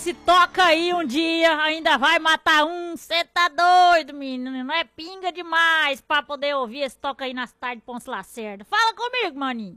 esse toca aí um dia ainda vai matar um. Cê tá doido, menino. Não é pinga demais pra poder ouvir esse toca aí nas tardes de Ponce Lacerda. Fala comigo, maninho.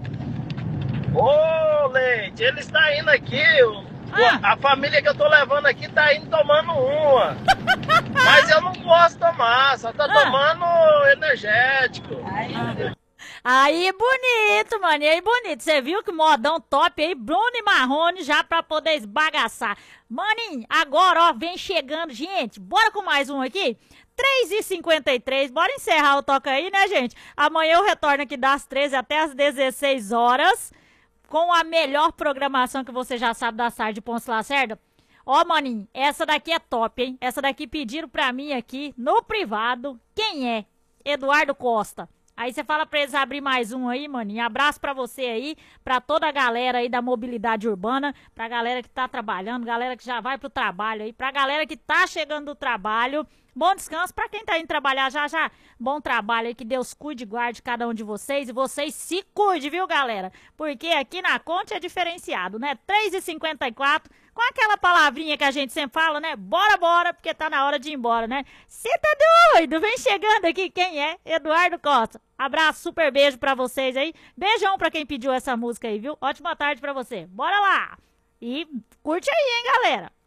Ô, Leite, ele está indo aqui. A família que eu tô levando aqui tá indo tomando uma. Mas eu não posso tomar, só tá tomando energético. Aí bonito, mano, aí bonito. Você viu que modão top aí, Bruno e Marrone já pra poder esbagaçar. Maninho, agora, ó, vem chegando, gente. Bora com mais um aqui? 3h53, bora encerrar o toca aí, né, gente? Amanhã eu retorno aqui das 13 até as 16 horas com a melhor programação que você já sabe da tarde de Ponce Lacerda. Ó, maninho, essa daqui é top, hein? Essa daqui pediram pra mim aqui no privado. Quem é? Eduardo Costa. Aí você fala pra eles abrir mais um aí, maninho. Abraço pra você aí, pra toda a galera aí da mobilidade urbana, pra galera que tá trabalhando, galera que já vai pro trabalho aí, pra galera que tá chegando do trabalho. Bom descanso pra quem tá indo trabalhar já. Bom trabalho aí, que Deus cuide e guarde cada um de vocês. E vocês se cuide, viu, galera? Porque aqui na Conte é diferenciado, né? 3h54, com aquela palavrinha que a gente sempre fala, né? Bora, porque tá na hora de ir embora, né? Cê tá doido? Vem chegando aqui, quem é? Eduardo Costa. Abraço, super beijo pra vocês aí. Beijão pra quem pediu essa música aí, viu? Ótima tarde pra você. Bora lá! E curte aí, hein, galera?